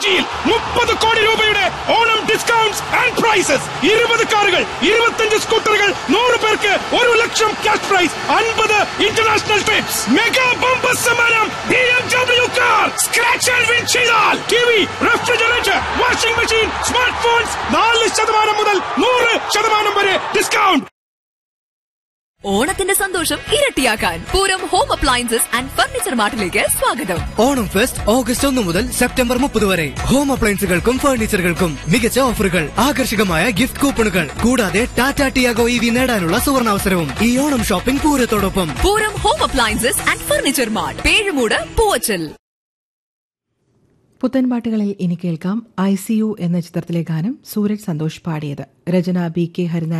കൊച്ചിയിൽ 30 കോടി രൂപയുടെ ഓണം ഡിസ്കൗണ്ട്സ് ആൻഡ് പ്രൈസസ്. 20 കാറുകൾ, 25 സ്കൂട്ടറുകൾ, 100 പേർക്ക് 1 ലക്ഷം cash prize, 50 international TRIPS. Mega bumper സമ്മാനം BMW car. Scratch and win ചെയ്താൽ TV, refrigerator, washing machine, smart phones 4% മുതൽ 100% വരെ ഡിസ്കൗണ്ട്. ഓണത്തിന്റെ സന്തോഷം ഇരട്ടിയാക്കാൻ Pooram home appliances and furniture മാർട്ടിലേക്ക് സ്വാഗതം. ഓണം ഫെസ്റ്റ് ഓഗസ്റ്റ് 1 മുതൽ സെപ്റ്റംബർ 30 വരെ. ഹോം അപ്ലയൻസുകൾക്കും ഫർണിച്ചറുകൾക്കും മികച്ച ഓഫറുകൾ, ആകർഷകമായ ഗിഫ്റ്റ് കൂപ്പണുകൾ, കൂടാതെ ടാറ്റ ടിയാഗോ EV നേടാനുള്ള സുവർണാവസരവും ഈ Onam shopping പൂരത്തോടൊപ്പം. Pooram home appliances and furniture mart, Pezhumoodu, Poovachal. പുത്തൻപാട്ടുകളിൽ ഇനി കേൾക്കാം ICU എന്ന ചിത്രത്തിലെ ഗാനം സൂരജ് സന്തോഷ് പാടിയത്. രചന BK ഹരിനാരായണൻ.